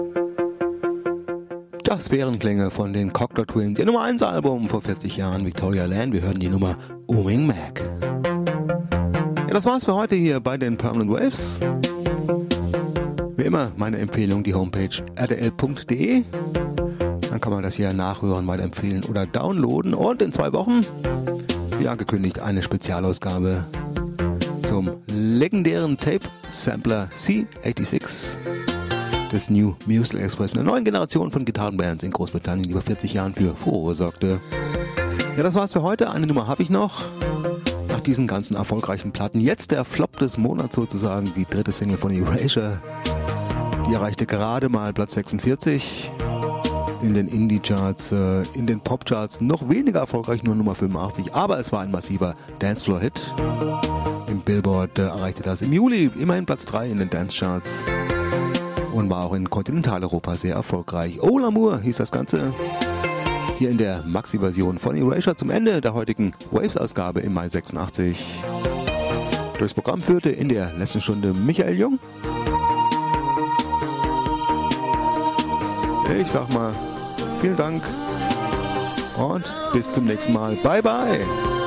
Das wären Klänge von den Cocteau Twins, ihr Nummer 1 Album vor 40 Jahren, Victoria Land. Wir hören die Nummer Ooming Mac. Ja, das war's für heute hier bei den Permanent Waves. Wie immer meine Empfehlung, die Homepage rdl.de. Dann kann man das hier nachhören, weiterempfehlen oder downloaden. Und in 2 Wochen, wie angekündigt, eine Spezialausgabe zum legendären Tape-Sampler C86 des New Musical Express, einer neuen Generation von Gitarrenbands in Großbritannien, die vor 40 Jahren für Furore sorgte. Ja, das war's für heute. Eine Nummer habe ich noch. Nach diesen ganzen erfolgreichen Platten. Jetzt der Flop des Monats sozusagen, die 3. Single von Erasure. Die erreichte gerade mal Platz 46 in den Indie-Charts, in den Pop-Charts. Noch weniger erfolgreich, nur Nummer 85. Aber es war ein massiver Dancefloor-Hit. Im Billboard erreichte das im Juli immerhin Platz 3 in den Dance-Charts. Und war auch in Kontinentaleuropa sehr erfolgreich. Oh L'amour hieß das Ganze. Hier in der Maxi-Version von Erasure zum Ende der heutigen Waves-Ausgabe im Mai 86. Durchs Programm führte in der letzten Stunde Michael Jung. Ich sag mal, vielen Dank und bis zum nächsten Mal. Bye bye!